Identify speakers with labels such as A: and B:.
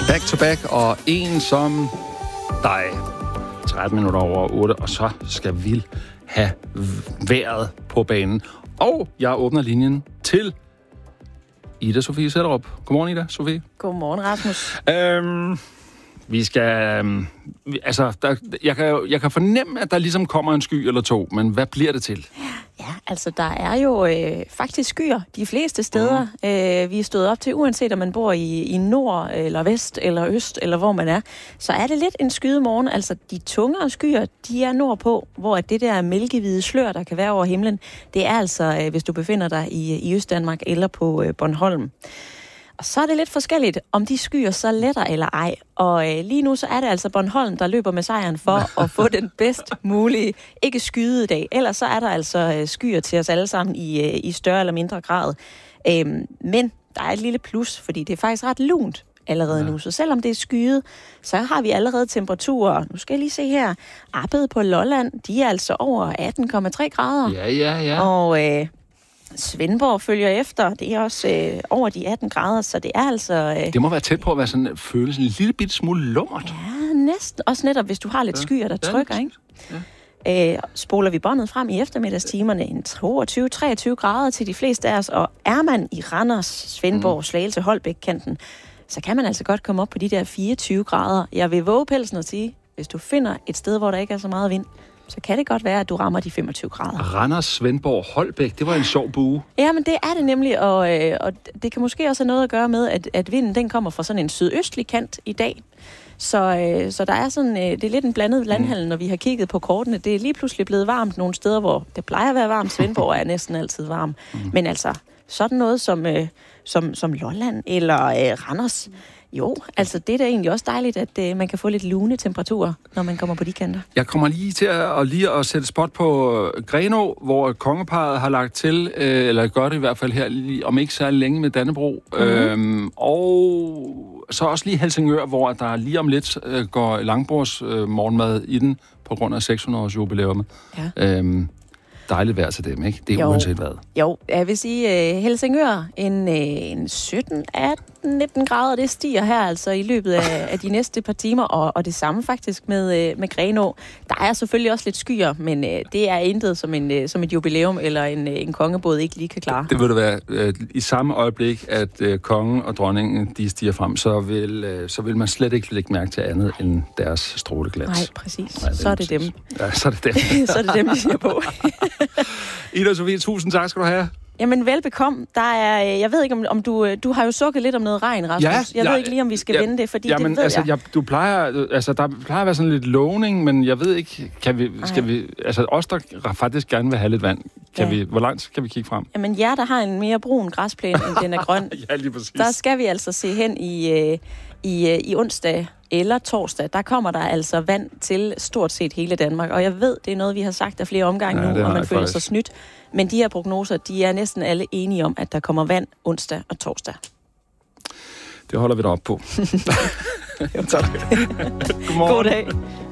A: Back to back, og en som dig. 13 minutter over 8, og så skal vi have vejret på banen. Og jeg åbner linjen til Ida Sofie Sellerup. Godmorgen, Ida Sofie.
B: Godmorgen, Rasmus.
A: Vi skal... jeg kan fornemme, at der ligesom kommer en sky eller to, men hvad bliver det til?
B: Ja, altså der er jo faktisk skyer de fleste steder. Vi er stået op til, uanset om man bor i nord, eller vest, eller øst, eller hvor man er, så er det lidt en skyet morgen. Altså de tungere skyer, de er nordpå, hvor det der mælkehvide slør, der kan være over himlen, det er altså, hvis du befinder dig i Østdanmark eller på Bornholm. Og så er det lidt forskelligt, om de skyer så letter eller ej. Og lige nu så er det altså Bornholm, der løber med sejren for at få den bedst mulige, ikke skyede dag. Ellers så er der altså skyer til os alle sammen i større eller mindre grad. Men der er et lille plus, fordi det er faktisk ret lunt allerede nu. Så selvom det er skyet, så har vi allerede temperaturer. Nu skal jeg lige se her. Appet på Lolland, de er altså over 18,3 grader.
A: Ja.
B: Og Svendborg følger efter. Det er også over de 18 grader, så det er altså...
A: Det må være tæt på at være sådan, føles en lille bitte smule lummert.
B: Ja, næsten. Også netop, hvis du har lidt skyer, der trykker, ikke? Ja. Spoler vi båndet frem i eftermiddagstimerne, en 22-23 grader til de fleste af os, og er man i Randers, Svendborg, Slagelse, Holbæk-kanten, så kan man altså godt komme op på de der 24 grader. Jeg vil våge pelsen at sige, hvis du finder et sted, hvor der ikke er så meget vind, så kan det godt være, at du rammer de 25 grader.
A: Randers, Svendborg, Holbæk, det var en sjov bue.
B: Ja, men det er det nemlig, og det kan måske også have noget at gøre med, at vinden den kommer fra sådan en sydøstlig kant i dag. Så der er sådan, det er lidt en blandet landhandel, når vi har kigget på kortene. Det er lige pludselig blevet varmt nogle steder, hvor det plejer at være varmt. Svendborg er næsten altid varm. Men altså, sådan noget som Lolland eller Randers... Jo, altså det er da egentlig også dejligt, at man kan få lidt lune temperaturer, når man kommer på de kanter. Jeg
A: kommer lige til at sætte spot på Grenaa, hvor kongeparret har lagt til, eller gør det i hvert fald her, om ikke så længe med Dannebrog. Og så også lige Helsingør, hvor der lige om lidt går langbords morgenmad i den, på grund af 600-års jubilæum. Ja. Dejligt vejr til dem, ikke? Det er uanset hvad.
B: Jo, jeg vil sige, Helsingør, en 17, 18, 19 grader, det stiger her altså i løbet af de næste par timer, og det samme faktisk med Grenaa. Der er selvfølgelig også lidt skyer, men det er intet som et jubilæum eller en kongebåd ikke lige kan klare.
A: Det vil det være. I samme øjeblik, at kongen og dronningen, de stiger frem, så vil man slet ikke lægge mærke til andet end deres stråleglans.
B: Nej, præcis. Nej, så er det dem.
A: Ja, så er det dem.
B: Så er det dem, vi siger på.
A: Ida Sofie, tusind tak skal du have.
B: Jamen, velbekomme. Jeg ved ikke, om du har jo sukket lidt om noget regn, Rasmus. Jeg ved ikke lige, om vi skal vende det, fordi det ved
A: altså,
B: jeg.
A: Der plejer at være sådan lidt lovning, men jeg ved ikke, skal vi, altså os, der faktisk gerne vil have lidt vand, hvor langt kan vi kigge frem?
B: Jamen, jer, der har en mere brun græsplæne, end den er grøn,
A: ja, lige præcis.
B: Der skal vi altså se hen i onsdag eller torsdag, der kommer der altså vand til stort set hele Danmark. Og jeg ved, det er noget, vi har sagt af flere omgange nu, og man føler sig snydt. Men de her prognoser, de er næsten alle enige om, at der kommer vand onsdag og torsdag.
A: Det holder vi da op på.
B: Jo, tak.
A: Godmorgen.
B: God dag.